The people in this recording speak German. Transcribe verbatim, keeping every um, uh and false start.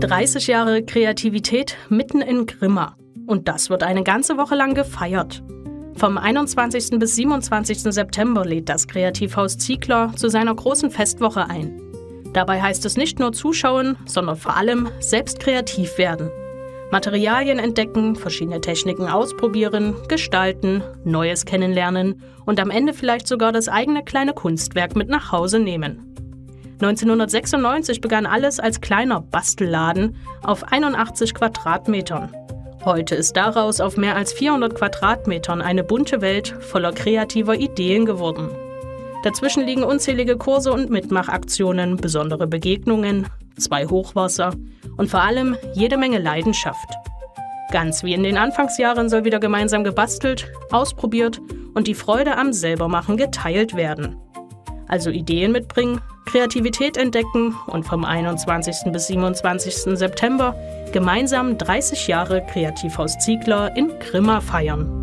dreißig Jahre Kreativität mitten in Grimma. Und das wird eine ganze Woche lang gefeiert. Vom einundzwanzigsten bis siebenundzwanzigsten September lädt das Kreativhaus Ziegler zu seiner großen Festwoche ein. Dabei heißt es nicht nur zuschauen, sondern vor allem selbst kreativ werden. Materialien entdecken, verschiedene Techniken ausprobieren, gestalten, Neues kennenlernen und am Ende vielleicht sogar das eigene kleine Kunstwerk mit nach Hause nehmen. neunzehnhundertsechsundneunzig begann alles als kleiner Bastelladen auf einundachtzig Quadratmetern. Heute ist daraus auf mehr als vierhundert Quadratmetern eine bunte Welt voller kreativer Ideen geworden. Dazwischen liegen unzählige Kurse und Mitmachaktionen, besondere Begegnungen, zwei Hochwasser und vor allem jede Menge Leidenschaft. Ganz wie in den Anfangsjahren soll wieder gemeinsam gebastelt, ausprobiert und die Freude am Selbermachen geteilt werden. Also Ideen mitbringen, Kreativität entdecken und vom einundzwanzigsten bis siebenundzwanzigsten September gemeinsam dreißig Jahre Kreativhaus Ziegler in Grimma feiern.